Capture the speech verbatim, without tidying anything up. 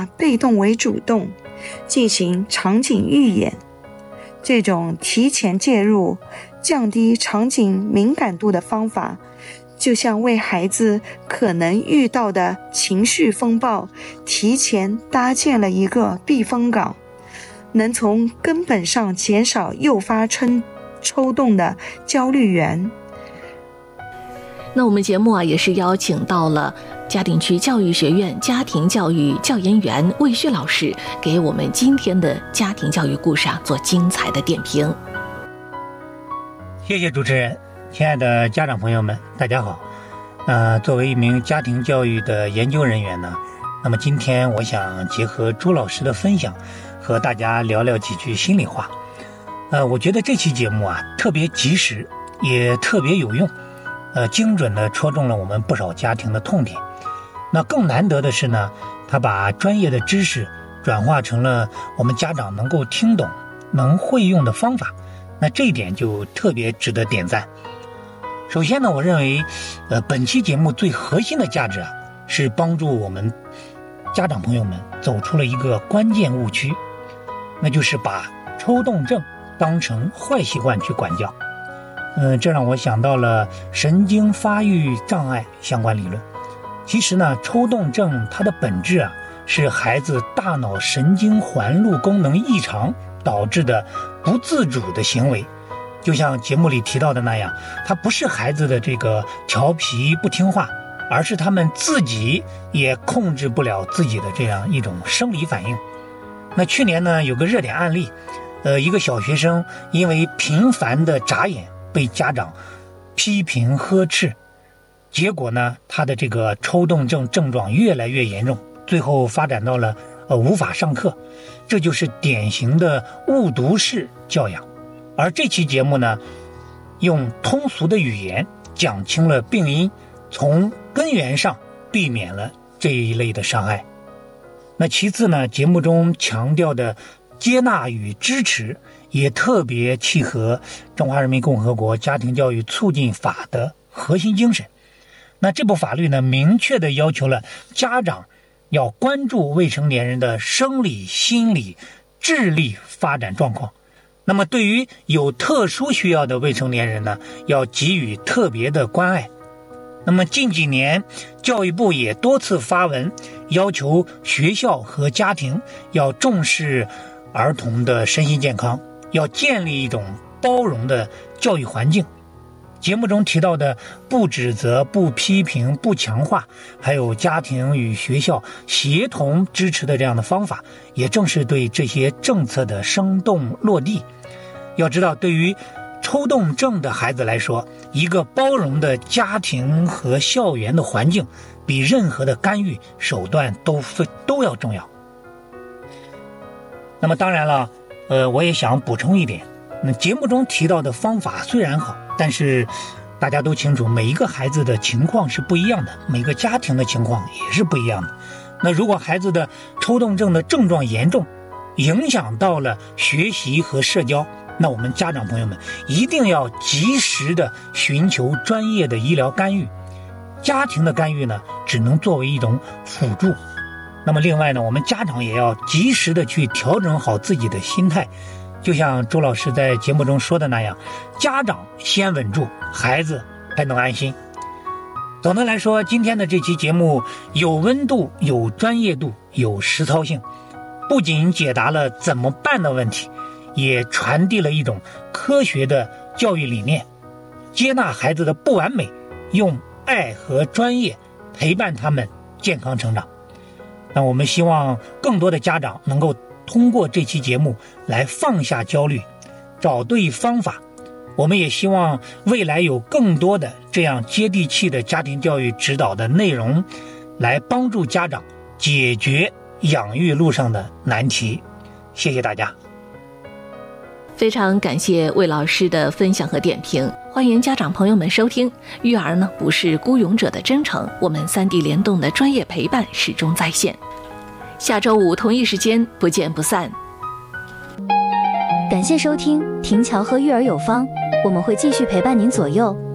化被动为主动，进行场景预演。这种提前介入、降低场景敏感度的方法，就像为孩子可能遇到的情绪风暴提前搭建了一个避风港，能从根本上减少诱发抽抽动的焦虑源。 那我们节目啊，也是邀请到了嘉定区教育学院家庭教育教研员魏旭老师，给我们今天的家庭教育故事啊做精彩的点评。 谢谢主持人，亲爱的家长朋友们，大家好。呃，作为一名家庭教育的研究人员呢，那么今天我想结合朱老师的分享，和大家聊聊几句心里话。呃，我觉得这期节目啊特别及时，也特别有用。呃，精准地戳中了我们不少家庭的痛点。那更难得的是呢，他把专业的知识转化成了我们家长能够听懂、能会用的方法。那这一点就特别值得点赞。首先呢，我认为，呃，本期节目最核心的价值啊，是帮助我们家长朋友们走出了一个关键误区，那就是把抽动症当成坏习惯去管教。嗯，这让我想到了神经发育障碍相关理论。其实呢，抽动症它的本质啊，是孩子大脑神经环路功能异常导致的不自主的行为。就像节目里提到的那样，它不是孩子的这个调皮不听话，而是他们自己也控制不了自己的这样一种生理反应。那去年呢，有个热点案例，呃，一个小学生因为频繁的眨眼被家长批评呵斥，结果呢，他的这个抽动症症状越来越严重，最后发展到了呃无法上课，这就是典型的误读式教养。而这期节目呢，用通俗的语言讲清了病因，从根源上避免了这一类的伤害。那其次呢，节目中强调的接纳与支持也特别契合中华人民共和国家庭教育促进法的核心精神。那这部法律呢，明确地要求了家长要关注未成年人的生理、心理、智力发展状况。那么对于有特殊需要的未成年人呢，要给予特别的关爱。那么近几年，教育部也多次发文要求学校和家庭要重视儿童的身心健康，要建立一种包容的教育环境。节目中提到的不指责、不批评、不强化，还有家庭与学校协同支持的这样的方法，也正是对这些政策的生动落地。要知道，对于抽动症的孩子来说，一个包容的家庭和校园的环境，比任何的干预手段都都要重要。那么当然了，呃，我也想补充一点，那节目中提到的方法虽然好，但是大家都清楚，每一个孩子的情况是不一样的，每个家庭的情况也是不一样的。那如果孩子的抽动症的症状严重，影响到了学习和社交，那我们家长朋友们一定要及时的寻求专业的医疗干预。家庭的干预呢，只能作为一种辅助。那么另外呢，我们家长也要及时的去调整好自己的心态。就像周老师在节目中说的那样，家长先稳住，孩子才能安心。总的来说，今天的这期节目有温度、有专业度、有实操性，不仅解答了怎么办的问题，也传递了一种科学的教育理念，接纳孩子的不完美，用爱和专业陪伴他们健康成长。那我们希望更多的家长能够通过这期节目来放下焦虑，找对方法。我们也希望未来有更多的这样接地气的家庭教育指导的内容，来帮助家长解决养育路上的难题。谢谢大家。 非常感谢魏老师的分享和点评，欢迎家长朋友们收听。育儿呢，不是孤勇者的征程，我们三 D 联动的专业陪伴始终在线。下周五同一时间不见不散。 感谢收听《亭桥和育儿有方》，我们会继续陪伴您左右。